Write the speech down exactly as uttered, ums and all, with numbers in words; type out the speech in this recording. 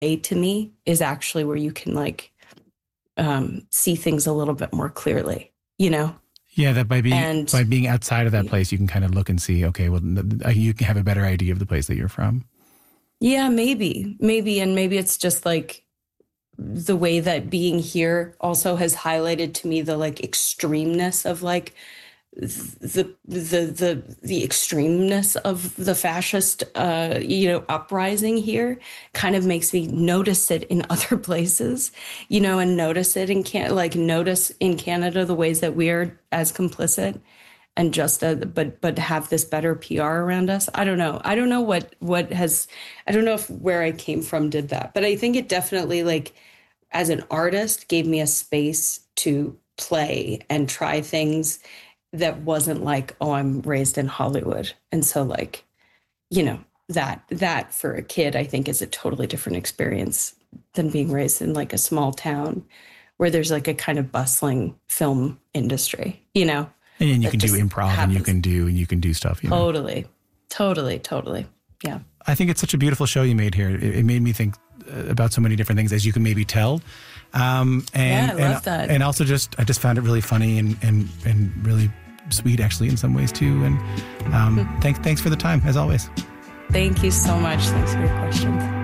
to me is actually where you can like um, see things a little bit more clearly, you know? Yeah, that by being and, by being outside of that place, you can kind of look and see, okay, well, you can have a better idea of the place that you're from. Yeah, maybe, maybe. And maybe it's just like the way that being here also has highlighted to me the like extremeness of like the the the the extremeness of the fascist uh you know uprising here kind of makes me notice it in other places, you know, and notice it in can like notice in Canada the ways that we're as complicit and just uh, but but have this better P R around us. I don't know. I don't know what what has I don't know if where I came from did that, but I think it definitely like as an artist gave me a space to play and try things that wasn't like, oh, I'm raised in Hollywood. And so like, you know, that that for a kid, I think is a totally different experience than being raised in like a small town where there's like a kind of bustling film industry, you know. And you can do improv happens. and you can do and you can do stuff. You know? Totally, totally, totally. Yeah. I think it's such a beautiful show you made here. It, it made me think about so many different things, as you can maybe tell. Um, and, yeah, I love and, that. And also just, I just found it really funny and, and, and really sweet actually in some ways too. And um, thanks, thanks for the time as always. Thank you so much. Thanks for your questions.